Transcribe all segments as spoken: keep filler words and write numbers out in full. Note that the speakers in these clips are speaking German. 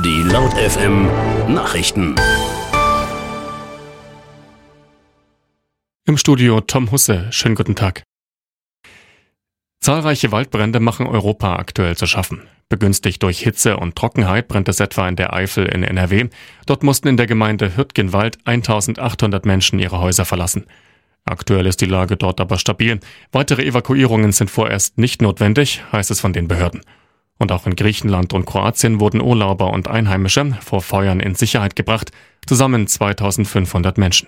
Die Laut F M Nachrichten. Im Studio Tom Husse. Schönen guten Tag. Zahlreiche Waldbrände machen Europa aktuell zu schaffen. Begünstigt durch Hitze und Trockenheit brennt es etwa in der Eifel in N R W. Dort mussten in der Gemeinde Hürtgenwald eintausendachthundert Menschen ihre Häuser verlassen. Aktuell ist die Lage dort aber stabil. Weitere Evakuierungen sind vorerst nicht notwendig, heißt es von den Behörden. Und auch in Griechenland und Kroatien wurden Urlauber und Einheimische vor Feuern in Sicherheit gebracht, zusammen zweitausendfünfhundert Menschen.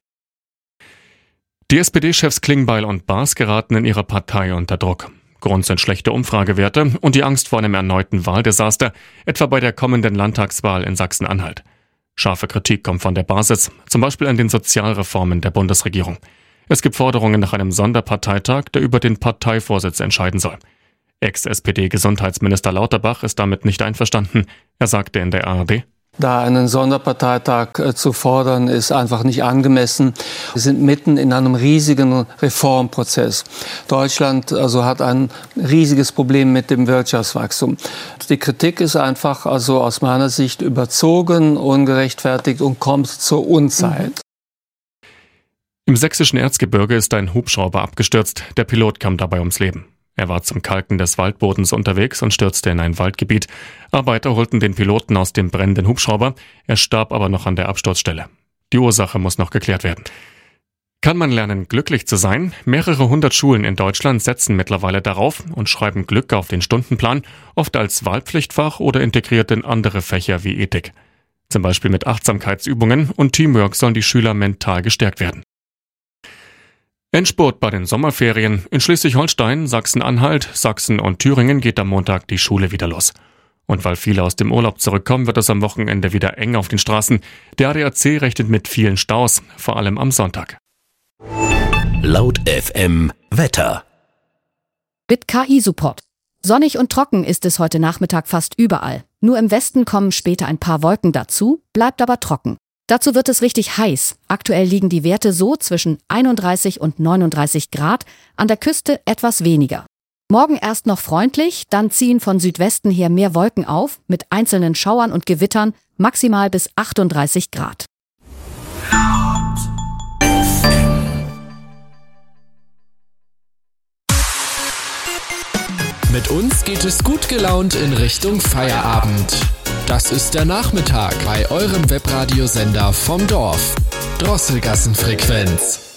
Die S P D-Chefs Klingbeil und Baas geraten in ihrer Partei unter Druck. Grund sind schlechte Umfragewerte und die Angst vor einem erneuten Wahldesaster, etwa bei der kommenden Landtagswahl in Sachsen-Anhalt. Scharfe Kritik kommt von der Basis, zum Beispiel an den Sozialreformen der Bundesregierung. Es gibt Forderungen nach einem Sonderparteitag, der über den Parteivorsitz entscheiden soll. Ex-S P D-Gesundheitsminister Lauterbach ist damit nicht einverstanden. Er sagte in der A R D: Da einen Sonderparteitag äh, zu fordern, ist einfach nicht angemessen. Wir sind mitten in einem riesigen Reformprozess. Deutschland also hat ein riesiges Problem mit dem Wirtschaftswachstum. Die Kritik ist einfach also aus meiner Sicht überzogen, ungerechtfertigt und kommt zur Unzeit. Im sächsischen Erzgebirge ist ein Hubschrauber abgestürzt. Der Pilot kam dabei ums Leben. Er war zum Kalken des Waldbodens unterwegs und stürzte in ein Waldgebiet. Arbeiter holten den Piloten aus dem brennenden Hubschrauber. Er starb aber noch an der Absturzstelle. Die Ursache muss noch geklärt werden. Kann man lernen, glücklich zu sein? Mehrere hundert Schulen in Deutschland setzen mittlerweile darauf und schreiben Glück auf den Stundenplan, oft als Wahlpflichtfach oder integriert in andere Fächer wie Ethik. Zum Beispiel mit Achtsamkeitsübungen und Teamwork sollen die Schüler mental gestärkt werden. Endspurt bei den Sommerferien. In Schleswig-Holstein, Sachsen-Anhalt, Sachsen und Thüringen geht am Montag die Schule wieder los. Und weil viele aus dem Urlaub zurückkommen, wird es am Wochenende wieder eng auf den Straßen. Der A D A C rechnet mit vielen Staus, vor allem am Sonntag. Laut F M Wetter. Mit K I-Support. Sonnig und trocken ist es heute Nachmittag fast überall. Nur im Westen kommen später ein paar Wolken dazu, bleibt aber trocken. Dazu wird es richtig heiß. Aktuell liegen die Werte so zwischen einunddreißig und neununddreißig Grad, an der Küste etwas weniger. Morgen erst noch freundlich, dann ziehen von Südwesten her mehr Wolken auf, mit einzelnen Schauern und Gewittern, maximal bis achtunddreißig Grad. Mit uns geht es gut gelaunt in Richtung Feierabend. Das ist der Nachmittag bei eurem Webradiosender vom Dorf. Drosselgassenfrequenz.